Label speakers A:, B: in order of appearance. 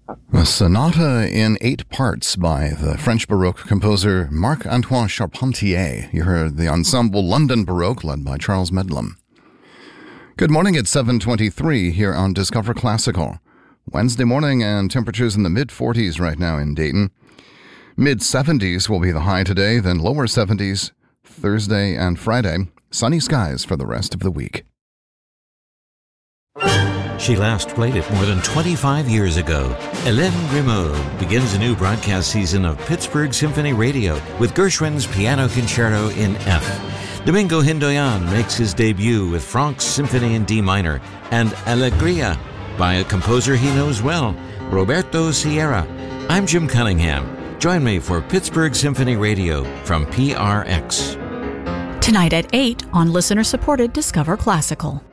A: A sonata in 8 parts by the French Baroque composer Marc-Antoine Charpentier. You heard the ensemble London Baroque led by Charles Medlem. Good morning, it's 7:23 here on Discover Classical. Wednesday morning and temperatures in the mid-40s right now in Dayton. Mid-70s will be the high today, then lower 70s Thursday and Friday. Sunny skies for the rest of the week.
B: She last played it more than 25 years ago. Hélène Grimaud begins a new broadcast season of Pittsburgh Symphony Radio with Gershwin's Piano Concerto in F. Domingo Hindoyan makes his debut with Franck's Symphony in D minor and Allegria by a composer he knows well, Roberto Sierra. I'm Jim Cunningham. Join me for Pittsburgh Symphony Radio from PRX.
C: Tonight at 8 on listener-supported Discover Classical.